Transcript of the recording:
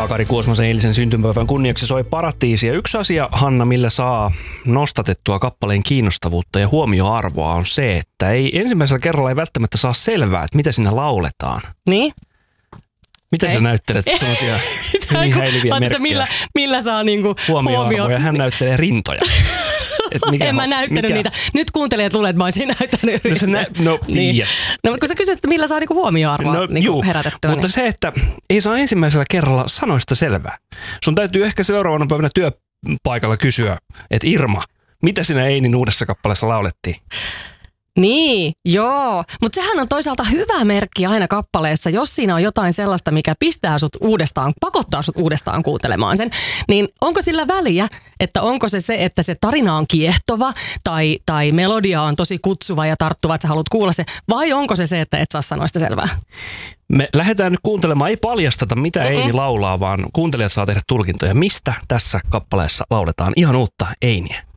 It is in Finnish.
Sakari Kuosmasen eilisen syntymäpäivän kunniaksi soi Paratiisi. Ja yksi asia, Hanna, millä saa nostatettua kappaleen kiinnostavuutta ja huomioarvoa on se, että ensimmäisellä kerralla ei välttämättä saa selvää, että mitä siinä lauletaan. Niin? Miten sä näyttelet tämmöisiä hyvin häilyviä merkkejä? Millä saa niinku huomioarvoa ja hän näyttelee rintoja. En mä näyttänyt niitä. Nyt kuuntelijat luulee, että mä olisin näyttänyt. Niin. No, mutta kun sä kysyt, että millä saa niinku huomioarvoa herätettyä. Mutta se, että ei saa ensimmäisellä kerralla sanoista selvää. Sun täytyy ehkä seuraavana päivänä työpaikalla kysyä, että Irma, mitä sinä Einin uudessa kappaleessa laulettiin? Niin, joo. Mutta sehän on toisaalta hyvä merkki aina kappaleessa, jos siinä on jotain sellaista, mikä pakottaa sut uudestaan kuuntelemaan sen. Niin onko sillä väliä, että onko se, että se tarina on kiehtova tai melodia on tosi kutsuva ja tarttuva, että sä haluat kuulla se, vai onko se, että et saa sanoista selvää? Me lähdetään nyt kuuntelemaan, ei paljasteta mitä Eini laulaa, vaan kuuntelijat saa tehdä tulkintoja. Mistä tässä kappaleessa lauletaan ihan uutta Einiä?